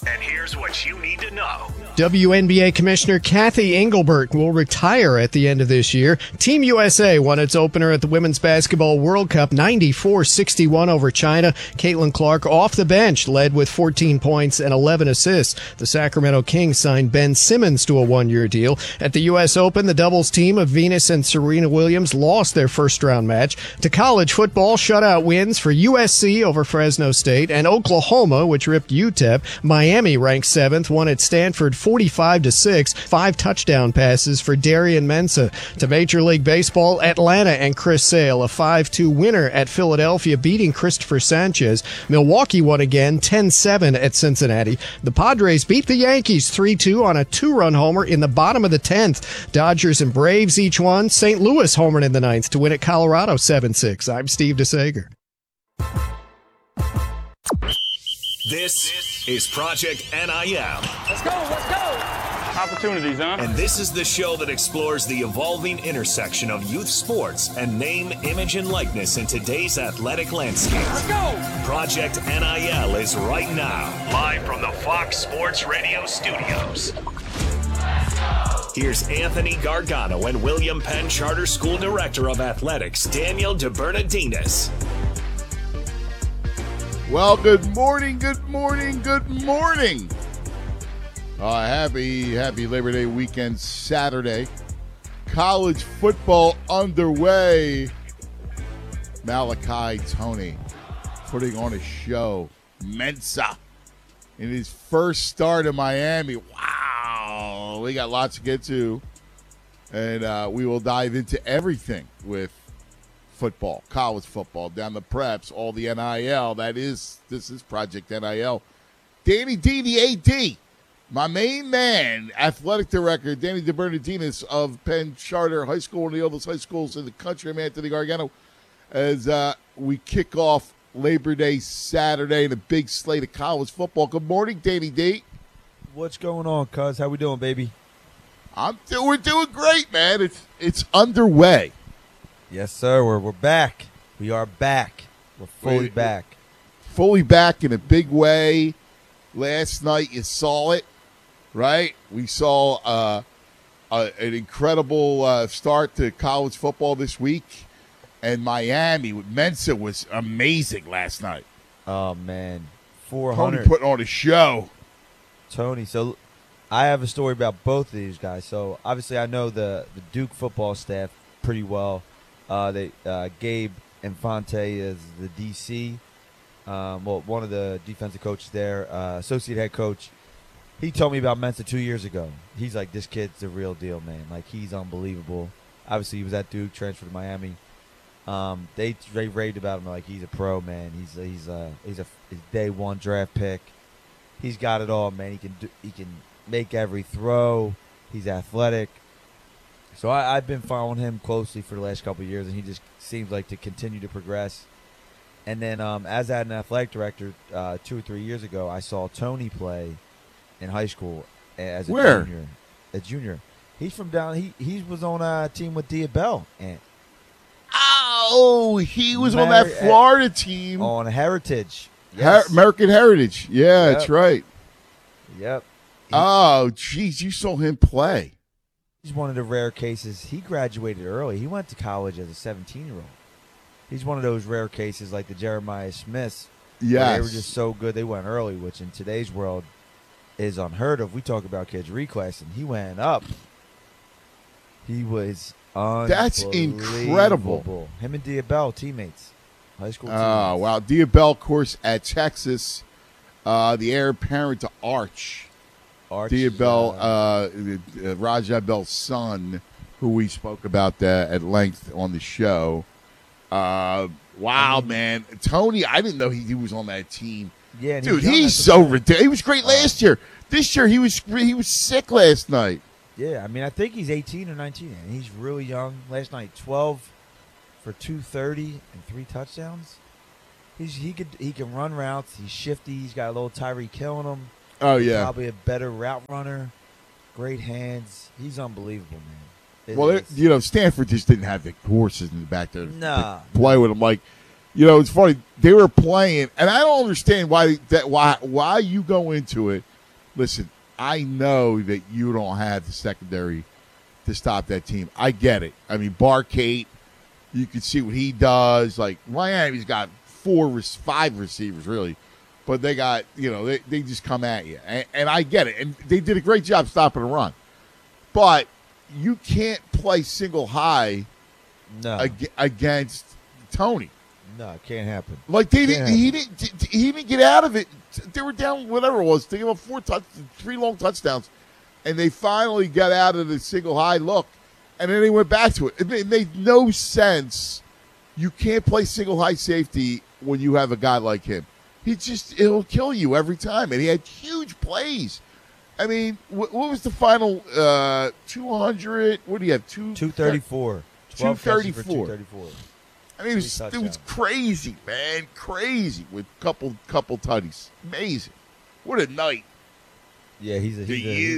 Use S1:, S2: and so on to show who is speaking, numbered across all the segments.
S1: And here's what you need to know.
S2: WNBA Commissioner Kathy Engelbert will retire at the end of this year. Team USA won its opener at the Women's Basketball World Cup 94-61 over China. Caitlin Clark off the bench led with 14 points and 11 assists. The Sacramento Kings signed Ben Simmons to a one-year deal. At the U.S. Open, the doubles team of Venus and Serena Williams lost their first-round match. To college football, shutout wins for USC over Fresno State and Oklahoma, which ripped UTEP. Miami, ranked 7th, won at Stanford 45-6, 5 touchdown passes for Darian Mensah. To Major League Baseball, Atlanta and Chris Sale, a 5-2 winner at Philadelphia, beating Christopher Sanchez. Milwaukee won again, 10-7 at Cincinnati. The Padres beat the Yankees 3-2 on a 2-run homer in the bottom of the 10th. Dodgers and Braves each won. St. Louis homered in the 9th to win at Colorado 7-6. I'm Steve DeSager.
S1: This is Project NIL.
S3: Let's go. Opportunities, huh?
S1: And this is the show that explores the evolving intersection of youth sports and name, image, and likeness in today's athletic landscape.
S3: Let's go.
S1: Project NIL is right now, live from the Fox Sports Radio studios. Here's Anthony Gargano and William Penn Charter School Director of Athletics, Daniel DeBernardinis.
S4: Well, good morning. Happy Labor Day weekend, Saturday. College football underway. Malachi Tony putting on a show. Mensa in his first start in Miami. Wow. We got lots to get to. And we will dive into everything with football, college football, down the preps, all the NIL. This is Project NIL. Danny D, the AD, my main man, athletic director, Danny DeBernardinis of Penn Charter High School, one of the oldest high schools in the country. I'm Anthony Gargano, as we kick off Labor Day Saturday and a big slate of college football. Good morning, Danny D.
S5: What's going on, cuz? How we doing, baby?
S4: We're doing great, man. It's underway.
S5: Yes, sir. We're back. We are back. We're fully back.
S4: Fully back in a big way. Last night you saw it, right? We saw an incredible start to college football this week. And Miami with Mensa was amazing last night.
S5: Oh, man. 400.
S4: Tony putting on a show.
S5: Tony. So I have a story about both of these guys. So obviously I know the Duke football staff pretty well. Gabe Infante is the DC. One of the defensive coaches there, associate head coach. He told me about Mensa 2 years ago. He's like, this kid's the real deal, man. Like, he's unbelievable. Obviously, he was at Duke, transferred to Miami. They raved about him like he's a pro, man. He's a day one draft pick. He's got it all, man. He can make every throw. He's athletic. So I've been following him closely for the last couple of years, and he just seems like to continue to progress. And then as an athletic director 2 or 3 years ago, I saw Tony play in high school as a junior. He's from down. He was on a team with Dia Bell.
S4: He was on that Florida team.
S5: On Heritage. Yes.
S4: American Heritage. Yeah, That's right.
S5: Yep.
S4: Geez, you saw him play.
S5: He's one of the rare cases. He graduated early. He went to college as a 17-year-old. He's one of those rare cases like the Jeremiah Smiths.
S4: Yes.
S5: They were just so good they went early, which in today's world is unheard of. We talk about kids reclassing. He went up. He was unbelievable.
S4: That's incredible.
S5: Him and Dia Bell, teammates. High school teammates.
S4: Oh, wow. Dia Bell, of course, at Texas, the heir apparent to Arch. Dia Bell, Rajah Bell's son, who we spoke about at length on the show. Wow, man. Tony, I didn't know he was on that team.
S5: Yeah,
S4: dude, he's so ridiculous. He was great last year. This year, he was sick last night.
S5: Yeah, I mean, I think he's 18 or 19, and he's really young. Last night, 12 for 230 and 3 touchdowns. He can run routes. He's shifty. He's got a little Tyreek Hill in him.
S4: Oh, yeah.
S5: Probably a better route runner. Great hands. He's unbelievable, man.
S4: Stanford just didn't have the horses in the back there
S5: to
S4: play with him. Like, it's funny. They were playing, and I don't understand why you go into it listen, I know that you don't have the secondary to stop that team. I get it. I mean, Barkate, you can see what he does. Like, Miami's got 5 receivers, really. But they got, they just come at you. And I get it. And they did a great job stopping the run. But you can't play single high against Tony.
S5: No, it can't happen.
S4: Like, he didn't get out of it. They were down, whatever it was. They gave up 3 long touchdowns. And they finally got out of the single high look. And then they went back to it. It made no sense. You can't play single high safety when you have a guy like him. It'll kill you every time. And he had huge plays. I mean, what was the final 200? What do you have?
S5: 234.
S4: 234.
S5: 234.
S4: I mean, it was crazy, man. Crazy with couple tutties. Amazing. What a night.
S5: Yeah, he's the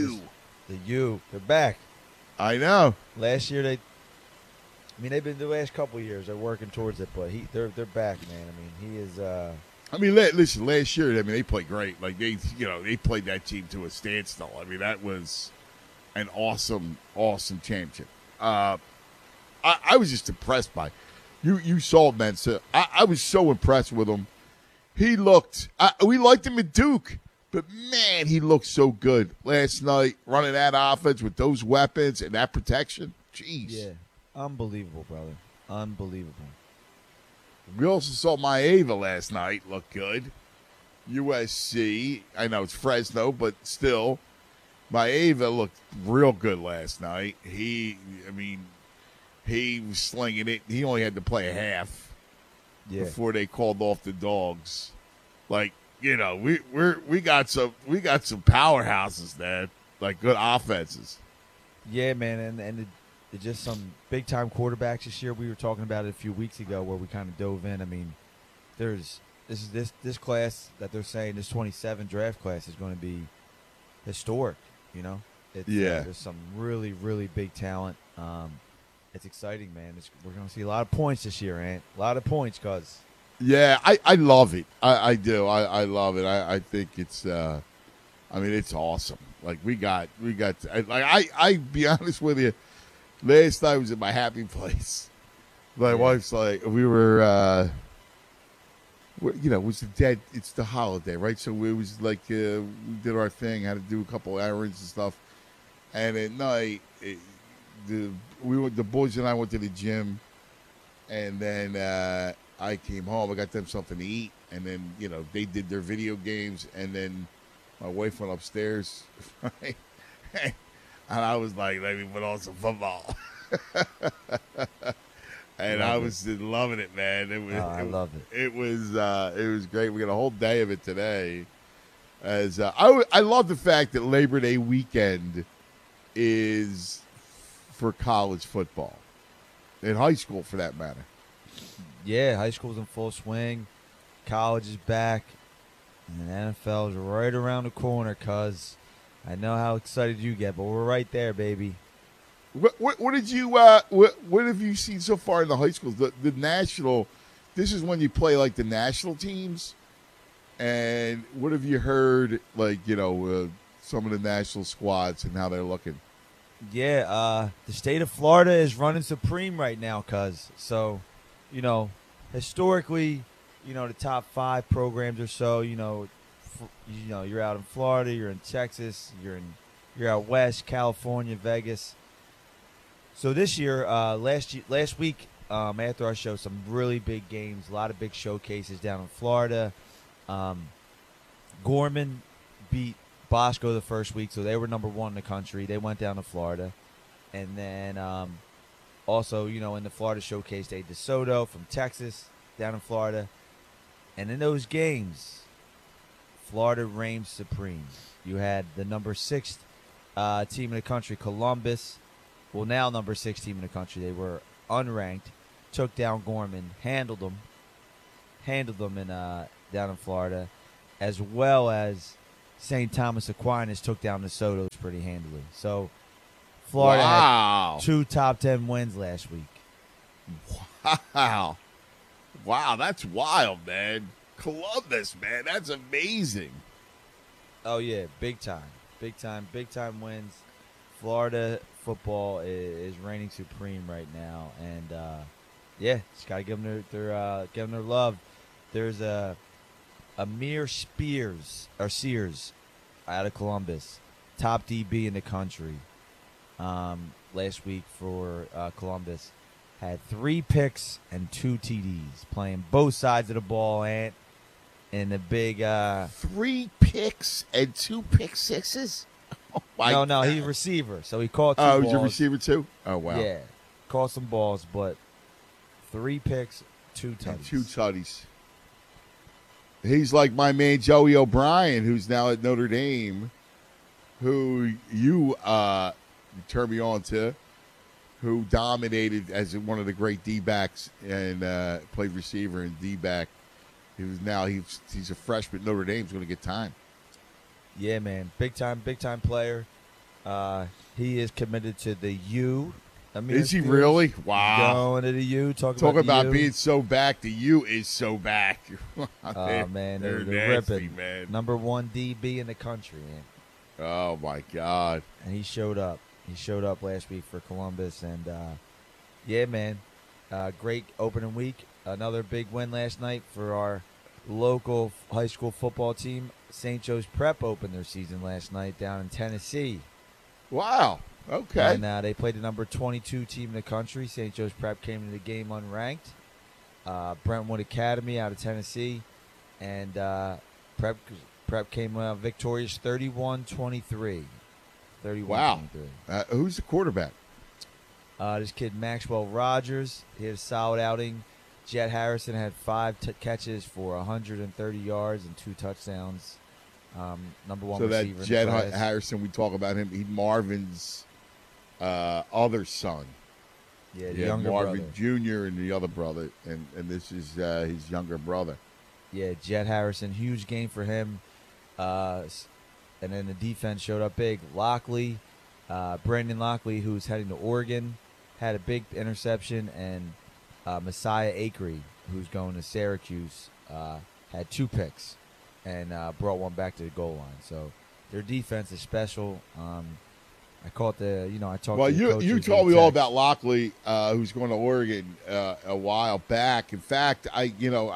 S5: U. They're back.
S4: I know.
S5: Last year they've been the last couple of years. They're working towards it, but they're back, man. I mean, he is.
S4: Listen. Last year, they played great. Like they played that team to a standstill. I mean, that was an awesome championship. I was just impressed by. You saw Mensa. I was so impressed with him. He looked. We liked him at Duke, but man, he looked so good last night running that offense with those weapons and that protection. Jeez.
S5: Yeah, unbelievable, brother. Unbelievable.
S4: We also saw Maeva last night look good. USC. I know it's Fresno, but still, Maeva looked real good last night. He was slinging it. He only had to play a half before they called off the dogs. Like, we got some powerhouses there, like good offenses.
S5: Yeah, man, and just some big time quarterbacks this year. We were talking about it a few weeks ago where we kind of dove in. I mean, this class that they're saying, this 27 draft class is going to be historic. There's some really, really big talent. It's exciting, man. We're going to see a lot of points this year, Ant. A lot of points, cuz.
S4: Yeah, I love it. I do. I love it. I think it's. It's awesome. Like we got. I be honest with you. Last night I was at my happy place. My wife's like, we were. It's the holiday, right? So it was like we did our thing. Had to do a couple errands and stuff. And at night, the boys and I went to the gym, and then I came home. I got them something to eat, and then they did their video games, and then my wife went upstairs, right? And I was like, let me put on some football, and I was loving it, man.
S5: I love it.
S4: It was great. We got a whole day of it today. As I love the fact that Labor Day weekend is for college football, in high school for that matter.
S5: Yeah, high school's in full swing. College is back. And the NFL is right around the corner, cuz I know how excited you get, but we're right there, baby.
S4: What did you what have you seen so far in the high schools? The national, this is when you play like the national teams. And what have you heard, like, some of the national squads and how they're looking?
S5: Yeah, the state of Florida is running supreme right now, cuz. So, historically, the top 5 programs or so, you're out in Florida, you're in Texas, you're out west, California, Vegas. So this year, last week, after our show, some really big games, a lot of big showcases down in Florida. Gorman beat Bosco the first week, so they were number 1 in the country. They went down to Florida. And then also, in the Florida showcase, they had DeSoto from Texas down in Florida. And in those games, Florida reigned supreme. You had the number 6 team in the country, Columbus. Well, now number 6 team in the country. They were unranked, took down Gorman, handled them down in Florida, as well as St. Thomas Aquinas took down the DeSoto pretty handily. So Florida had 2 top 10 wins last week.
S4: Wow, that's wild, man. Columbus, man, that's amazing.
S5: Oh yeah, big time wins. Florida football is reigning supreme right now, and yeah, just gotta give them their love. There's Amir Sears out of Columbus, top DB in the country. Last week for Columbus, had 3 picks and 2 TDs, playing both sides of the ball, and in the big
S4: 3 picks and 2 pick sixes. Oh my
S5: no,
S4: God.
S5: he's a receiver, so he caught 2
S4: Oh,
S5: balls.
S4: he's a receiver too. Oh wow.
S5: Yeah, caught some balls, but 3 picks, 2 touchdowns.
S4: 2 tutties. He's like my man Joey O'Brien, who's now at Notre Dame, who you turned me on to, who dominated as one of the great D-backs and played receiver and D-back. He's a freshman at Notre Dame. He's going to get time.
S5: Yeah, man, big time player. He is committed to the U.
S4: Is he really? Wow.
S5: Going to the U.
S4: Talk
S5: about
S4: about
S5: the U.
S4: being so back. The U is so back.
S5: Oh, man. They're
S4: nasty,
S5: ripping.
S4: man.
S5: Number 1 DB in the country, man.
S4: Oh, my God.
S5: And he showed up. He showed up last week for Columbus. And, yeah, man, great opening week. Another big win last night for our local high school football team. St. Joe's Prep opened their season last night down in Tennessee.
S4: Wow. Okay.
S5: And they played the number 22 team in the country. St. Joe's Prep came into the game unranked. Brentwood Academy out of Tennessee. And Prep came out victorious 31-23. 31-23.
S4: Wow. Who's the quarterback?
S5: This kid, Maxwell Rogers, he had a solid outing. Jet Harrison had 5 catches for 130 yards and 2 touchdowns. Number 1
S4: so
S5: receiver.
S4: So that Jet
S5: in the class.
S4: Harrison, we talk about him. He's Marvin's other son.
S5: Yeah, the younger
S4: Marvin
S5: brother.
S4: Jr. and the other brother, and this is his younger brother.
S5: Yeah, Jet Harrison, huge game for him. And then the defense showed up big. Lockley, Brandon Lockley, who's heading to Oregon, had a big interception, and Messiah Akery, who's going to Syracuse, had 2 picks and brought 1 back to the goal line. So their defense is special. I caught I talked.
S4: Well,
S5: to the coaches
S4: you told me all about Lockley, who's going to Oregon a while back. In fact, I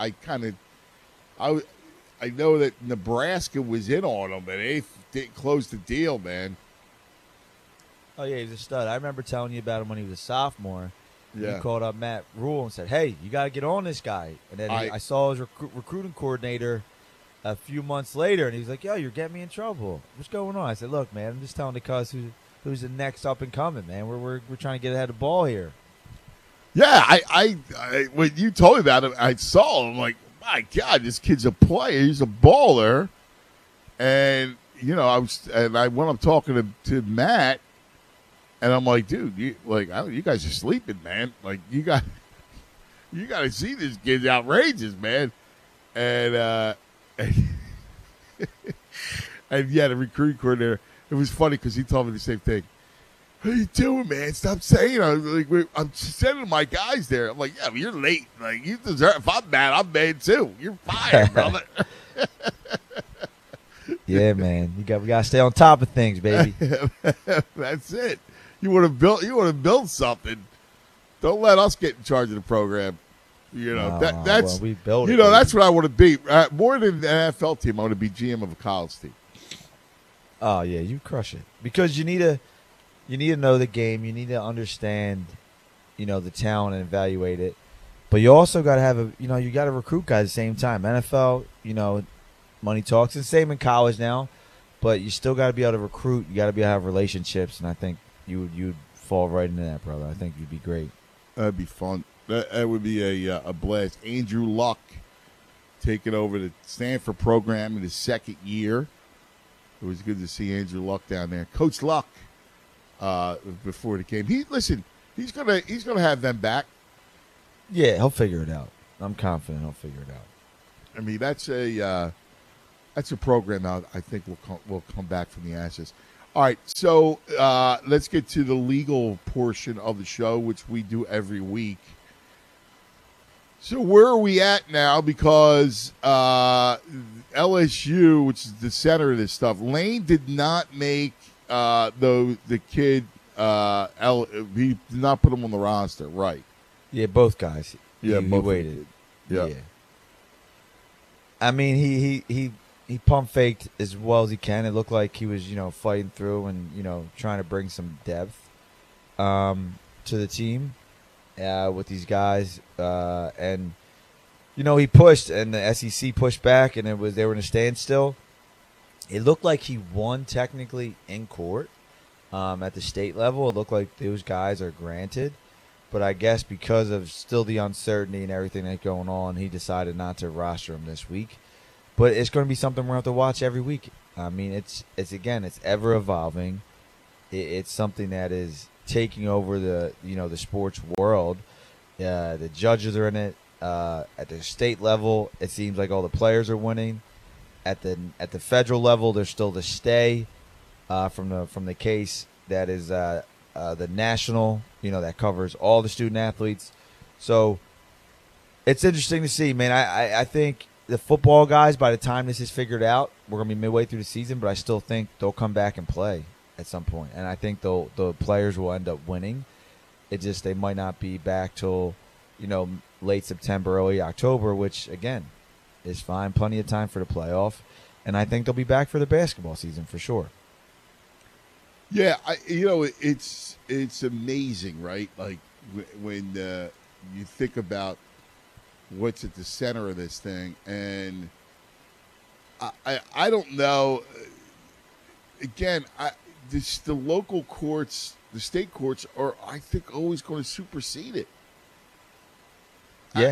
S4: know that Nebraska was in on him, and they didn't close the deal, man.
S5: Oh yeah, he's a stud. I remember telling you about him when he was a sophomore.
S4: Yeah.
S5: He called up Matt Rule and said, "Hey, you got to get on this guy." And then I saw his recruiting coordinator a few months later, and he's like, "Yo, you're getting me in trouble. What's going on?" I said, "Look, man, I'm just telling the cuz who's the next up and coming, man. We're trying to get ahead of the ball here."
S4: Yeah, I when you told me about him, I saw him. I'm like, my God, this kid's a player. He's a baller. And I went up talking to Matt, and I'm like, dude, you guys are sleeping, man. Like you got to see this kid's outrageous, man. And and yeah, the recruiting coordinator. It was funny because he told me the same thing. What are you doing, man? Stop saying. I'm sending my guys there. I'm like, yeah, but you're late. Like you deserve. If I'm mad, I'm mad too. You're fired, brother.
S5: Yeah, man. We got to stay on top of things, baby.
S4: That's it. You want to build something. Don't let us get in charge of the program. That's
S5: we build it.
S4: That's what I want to be. More than an NFL team, I want to be GM of a college team.
S5: Oh yeah, you crush it because you need to know the game. You need to understand, the talent and evaluate it. But you also got to have you got to recruit guys at the same time. NFL, money talks, and same in college now. But you still got to be able to recruit. You got to be able to have relationships, and I think you'd fall right into that, brother. I think you'd be great.
S4: That'd be fun. That would be a blast. Andrew Luck taking over the Stanford program in his 2nd year. It was good to see Andrew Luck down there. Coach Luck, before the game, he's gonna have them back.
S5: Yeah, he'll figure it out. I'm confident he'll figure it out.
S4: I mean, that's a program now I think will come back from the ashes. All right, so let's get to the legal portion of the show, which we do every week. So where are we at now? Because LSU, which is the center of this stuff, Lane did not make the kid. He did not put him on the roster, right?
S5: Yeah, both guys.
S4: Yeah,
S5: he
S4: both
S5: waited.
S4: Yeah.
S5: I mean, he pump faked as well as he can. It looked like he was, fighting through and trying to bring some depth to the team with these guys. And he pushed, and the SEC pushed back, and they were in a standstill. It looked like he won technically in court at the state level. It looked like those guys are granted. But I guess because of still the uncertainty and everything that's going on, he decided not to roster him this week. But it's going to be something we're going to have to watch every week. I mean, it's ever evolving. It's something that is taking over the sports world. The judges are in it. At the state level, it seems like all the players are winning. At the federal level, there's still the stay from the case that is the national, that covers all the student athletes. So it's interesting to see, man. I think the football guys, by the time this is figured out, we're going to be midway through the season, but I still think they'll come back and play at some point. And I think the players will end up winning. It just, they might not be back till, late September, early October, which, again, is fine. Plenty of time for the playoff. And I think they'll be back for the basketball season for sure.
S4: Yeah, it's amazing, right? Like when you think about what's at the center of this thing, and I don't know. Again, the local courts, the state courts are, I think, always going to supersede it.
S5: Yeah,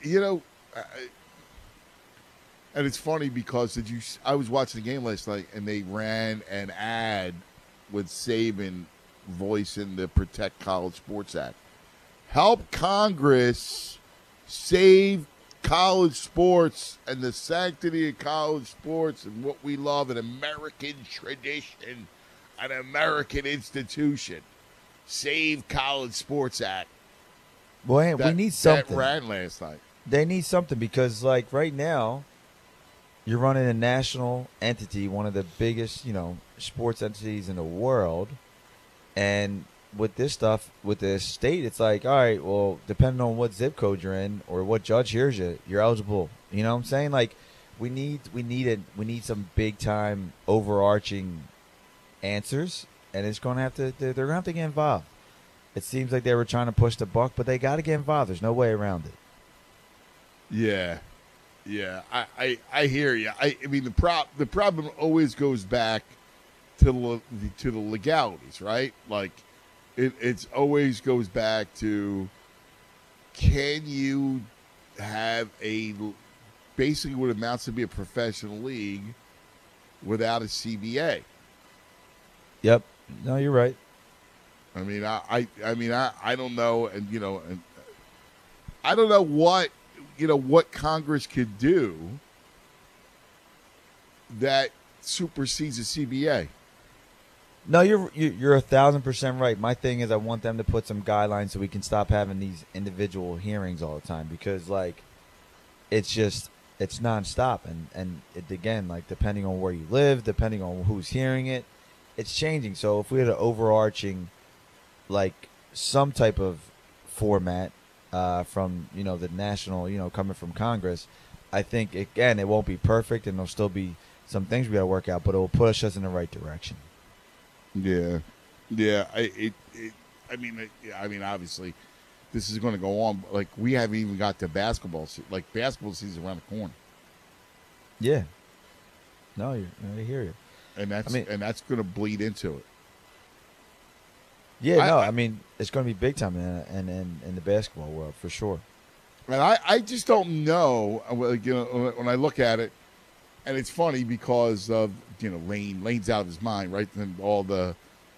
S4: and it's funny because I was watching the game last night, and they ran an ad with Saban voicing the Protect College Sports Act. Help Congress save college sports and the sanctity of college sports and what we love, an American tradition, an American institution. Save College Sports Act.
S5: Boy, we need something.
S4: That ran last night.
S5: They need something because, like, right now, you're running a national entity, one of the biggest, sports entities in the world. And with this stuff, with the state, it's like, all right, well, depending on what zip code you're in or what judge hears you, you're eligible. You know what I'm saying? Like, we need some big time overarching answers, and it's going to have to, they're going to have to get involved. It seems like they were trying to push the buck, but they got to get involved. There's no way around it.
S4: Yeah. I hear you. I mean, the problem always goes back to the legalities, right? Like, it's always goes back to, can you have basically what amounts to be a professional league without a CBA?
S5: Yep. No, you're right.
S4: I mean, I don't know, and I don't know what Congress could do that supersedes a CBA.
S5: No, you're 1,000% right. My thing is, I want them to put some guidelines so we can stop having these individual hearings all the time, because it's nonstop, and again, like, depending on where you live, depending on who's hearing it, it's changing. So if we had an overarching, like, some type of format from the national, coming from Congress, I think, again, it won't be perfect, and there'll still be some things we got to work out, but it will push us in the right direction.
S4: Yeah. I mean, obviously, this is going to go on. Like, we haven't even got to basketball. Like, basketball season around the corner.
S5: Yeah. No, I hear you.
S4: And that's going to bleed into it.
S5: Yeah, I mean, it's going to be big time in the basketball world for sure.
S4: And I just don't know. When I look at it, and it's funny because of Lane's out of his mind, right? And all the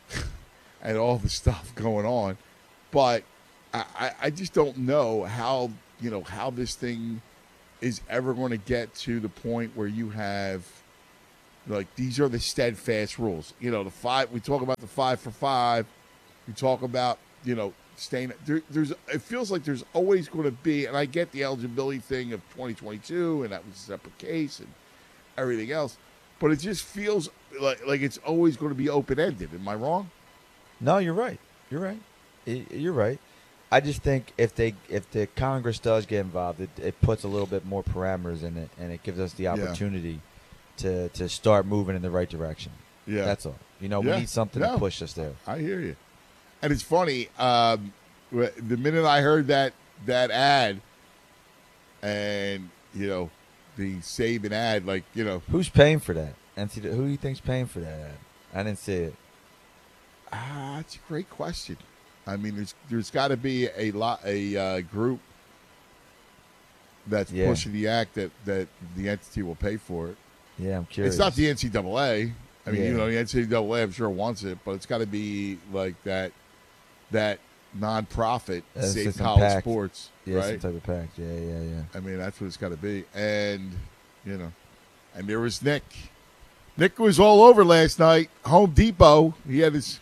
S4: stuff going on, but I just don't know how this thing is ever going to get to the point where you have, like, these are the steadfast rules. The 5. We talk about the 5 for 5. We talk about staying. It feels like there's always going to be, and I get the eligibility thing of 2022, and that was a separate case and everything else, but it just feels like it's always going to be open-ended. Am I wrong?
S5: No, you're right. You're right. You're right. I just think if the Congress does get involved, it puts a little bit more parameters in it, and it gives us the opportunity to start moving in the right direction. Yeah, that's all. We need something to push us there.
S4: I hear you. And it's funny. The minute I heard that ad, and the Saban ad,
S5: who's paying for that? Who do you think's paying for that ad? I didn't see it.
S4: That's a great question. I mean, there's got to be a group that's pushing the act that the entity will pay for it.
S5: Yeah, I'm curious.
S4: It's not the NCAA. I mean, the NCAA, I'm sure, wants it, but it's got to be like that nonprofit, Save College Sports, right?
S5: Some type of pact. Yeah.
S4: I mean, that's what it's got to be. And, and there was Nick. Nick was all over last night. Home Depot. He had his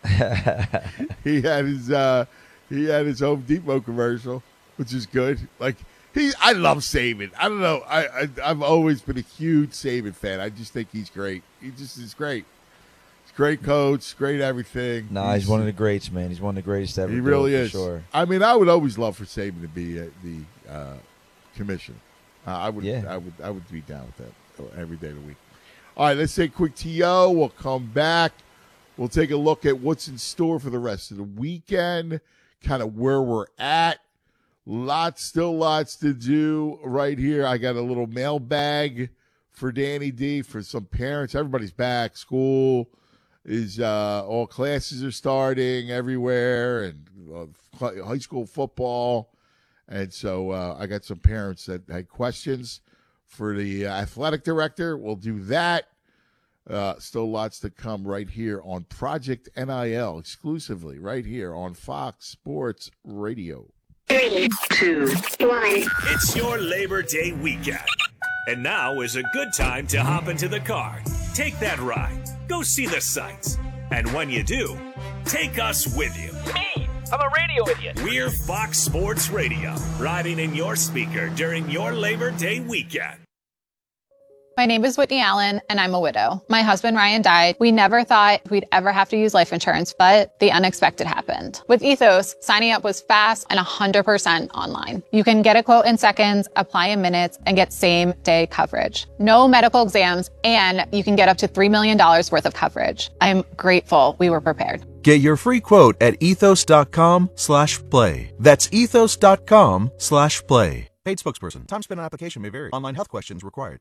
S4: Home Depot commercial, which is good. I love Saban. I don't know. I've always been a huge Saban fan. I just think he's great. He just is great. He's a great coach, great everything.
S5: He's one of the greats, man. He's one of the greatest ever.
S4: He really is.
S5: For sure.
S4: I mean, I would always love for Saban to be the commissioner. I would be down with that every day of the week. All right, let's take a quick TO. We'll come back. We'll take a look at what's in store for the rest of the weekend, kind of where we're at. Still lots to do right here. I got a little mailbag for Danny D for some parents. Everybody's back. School is all classes are starting everywhere, and high school football. And so I got some parents that had questions for the athletic director. We'll do that. Still lots to come right here on Project NIL, exclusively right here on Fox Sports Radio.
S1: 3, 2, 1. It's your Labor Day weekend. And now is a good time to hop into the car. Take that ride. Go see the sights. And when you do, take us with you.
S6: Me, I'm a radio idiot.
S1: We're Fox Sports Radio, riding in your speaker during your Labor Day weekend.
S7: My name is Whitney Allen, and I'm a widow. My husband, Ryan, died. We never thought we'd ever have to use life insurance, but the unexpected happened. With Ethos, signing up was fast and 100% online. You can get a quote in seconds, apply in minutes, and get same-day coverage. No medical exams, and you can get up to $3 million worth of coverage. I'm grateful we were prepared.
S8: Get your free quote at ethos.com/play. That's ethos.com/play. Paid spokesperson. Time spent on application may vary. Online health questions required.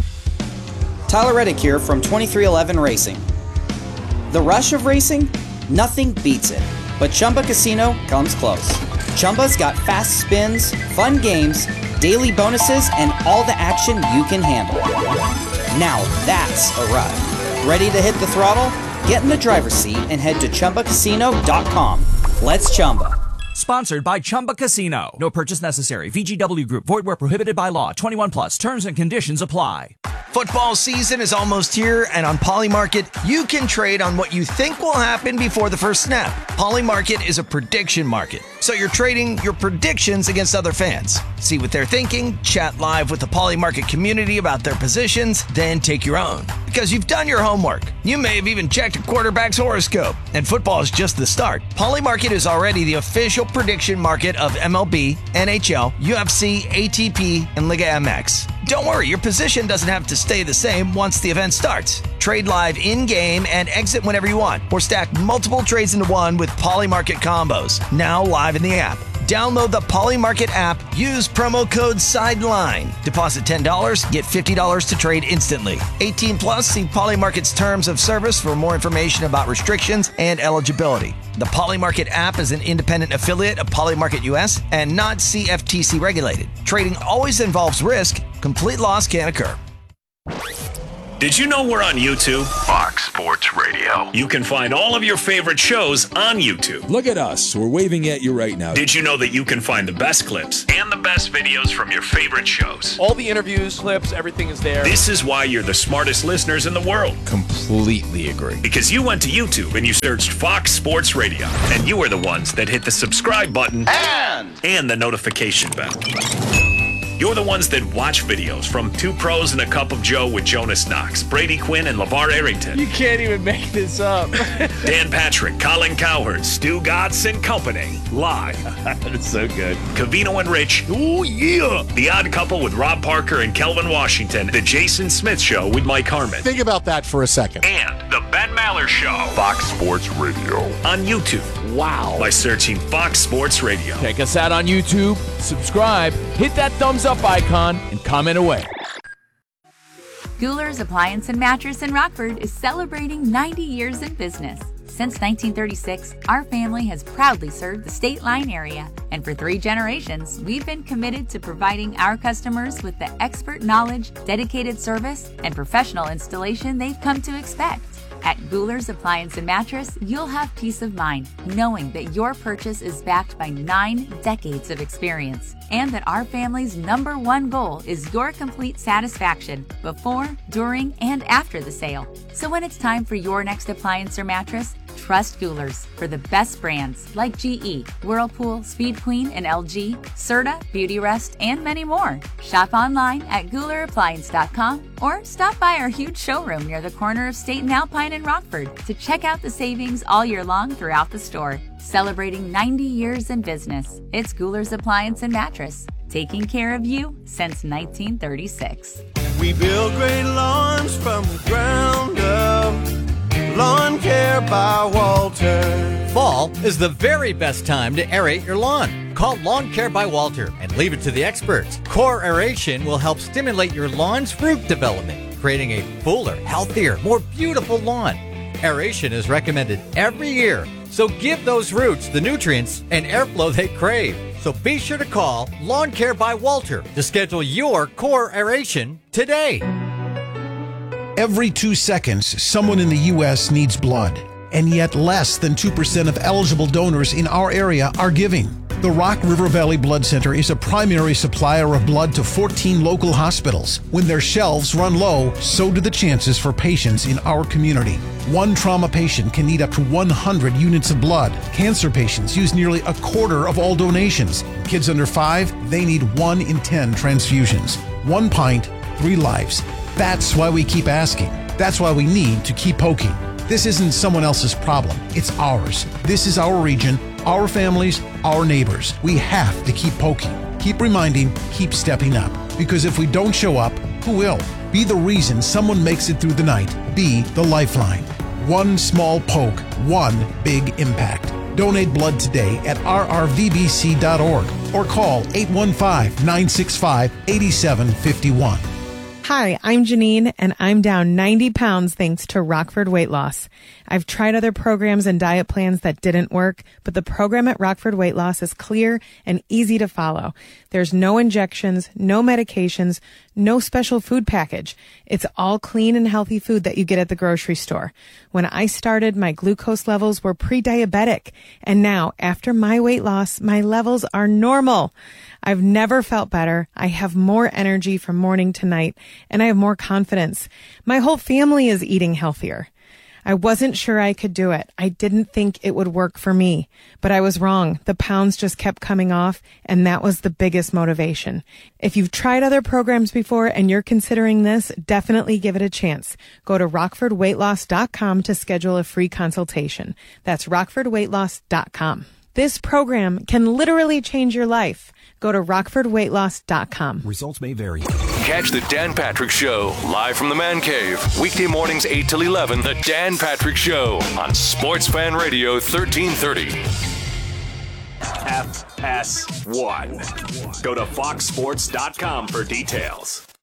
S9: Tyler Reddick here from 2311 Racing. The rush of racing? Nothing beats it. But Chumba Casino comes close. Chumba's got fast spins, fun games, daily bonuses, and all the action you can handle. Now that's a ride. Ready to hit the throttle? Get in the driver's seat and head to ChumbaCasino.com. Let's Chumba.
S10: Sponsored by Chumba Casino. No purchase necessary. VGW Group. Void where prohibited by law. 21 plus. Terms and conditions apply.
S11: Football season is almost here, and on Polymarket, you can trade on what you think will happen before the first snap. Polymarket is a prediction market, so you're trading your predictions against other fans. See what they're thinking, chat live with the Polymarket community about their positions, then take your own. Because you've done your homework. You may have even checked a quarterback's horoscope, and football is just the start. Polymarket is already the official prediction market of MLB, NHL, UFC, ATP, and Liga MX. Don't worry, your position doesn't have to stay the same once the event starts. Trade live in-game and exit whenever you want, or stack multiple trades into one with Polymarket combos, now live in the app. Download the Polymarket app, use promo code SIDELINE. Deposit $10, get $50 to trade instantly. 18 plus, see Polymarket's terms of service for more information about restrictions and eligibility. The Polymarket app is an independent affiliate of Polymarket US and not CFTC regulated. Trading always involves risk. Complete loss can occur.
S1: Did you know we're on YouTube?
S12: Fox Sports Radio.
S1: You can find all of your favorite shows on YouTube.
S13: Look at us. We're waving at you right now.
S1: Did you know that you can find the best clips and the best videos from your favorite shows?
S6: All the interviews, clips, everything is there.
S1: This is why you're the smartest listeners in the world.
S13: Completely agree.
S1: Because you went to YouTube and you searched Fox Sports Radio. And you are the ones that hit the subscribe button and the notification bell. You're the ones that watch videos from Two Pros and a Cup of Joe with Jonas Knox, Brady Quinn, and LeVar Arrington.
S6: You can't even make this up.
S1: Dan Patrick, Colin Cowherd, Stu Gatz and Company. Live.
S6: That's so good.
S1: Covino and Rich. Oh, yeah. The Odd Couple with Rob Parker and Kelvin Washington. The Jason Smith Show with Mike Harmon.
S14: Think about that for a second.
S1: And The Ben Maller Show.
S12: Fox Sports Radio.
S1: On YouTube.
S6: Wow.
S1: By searching Fox Sports Radio.
S6: Check us out on YouTube. Subscribe. Hit that thumbs up icon and comment away.
S15: Guler's Appliance and Mattress in Rockford is celebrating 90 years in business. Since 1936, our family has proudly served the State Line area, and for 3 generations, we've been committed to providing our customers with the expert knowledge, dedicated service, and professional installation they've come to expect. At Guler's Appliance and Mattress, you'll have peace of mind knowing that your purchase is backed by 9 decades of experience, and that our family's #1 goal is your complete satisfaction before, during, and after the sale. So when it's time for your next appliance or mattress, trust Guler's for the best brands like GE, Whirlpool, Speed Queen, and LG, Serta, Beautyrest, and many more. Shop online at GulerAppliance.com or stop by our huge showroom near the corner of State and Alpine in Rockford to check out the savings all year long throughout the store. Celebrating 90 years in business, it's Guler's Appliance and Mattress, taking care of you since 1936.
S16: We build great lawns from the ground up. Lawn Care by Walter.
S17: Fall is the very best time to aerate your lawn. Call Lawn Care by Walter and leave it to the experts. Core aeration will help stimulate your lawn's root development, creating a fuller, healthier, more beautiful lawn. Aeration is recommended every year, so give those roots the nutrients and airflow they crave. So be sure to call Lawn Care by Walter to schedule your core aeration today.
S18: Every 2 seconds, someone in the U.S. needs blood, and yet less than 2% of eligible donors in our area are giving. The Rock River Valley Blood Center is a primary supplier of blood to 14 local hospitals. When their shelves run low, so do the chances for patients in our community. One trauma patient can need up to 100 units of blood. Cancer patients use nearly a quarter of all donations. Kids under 5, they need 1 in 10 transfusions. 1 pint, 3 lives. That's why we keep asking. That's why we need to keep poking. This isn't someone else's problem. It's ours. This is our region, our families, our neighbors. We have to keep poking, keep reminding, keep stepping up. Because if we don't show up, who will? Be the reason someone makes it through the night. Be the lifeline. One small poke, one big impact. Donate blood today at rrvbc.org or call 815-965-8751.
S19: Hi, I'm Janine, and I'm down 90 pounds thanks to Rockford Weight Loss. I've tried other programs and diet plans that didn't work, but the program at Rockford Weight Loss is clear and easy to follow. There's no injections, no medications, no special food package. It's all clean and healthy food that you get at the grocery store. When I started, my glucose levels were pre-diabetic, and now, after my weight loss, my levels are normal. I've never felt better. I have more energy from morning to night, and I have more confidence. My whole family is eating healthier. I wasn't sure I could do it. I didn't think it would work for me, but I was wrong. The pounds just kept coming off, and that was the biggest motivation. If you've tried other programs before and you're considering this, definitely give it a chance. Go to rockfordweightloss.com to schedule a free consultation. That's rockfordweightloss.com. This program can literally change your life. Go to rockfordweightloss.com.
S8: Results may vary.
S12: Catch the Dan Patrick Show live from the Man Cave. Weekday mornings 8 till 11. The Dan Patrick Show on Sports Fan Radio 1330.
S1: FS1. Go to foxsports.com for details.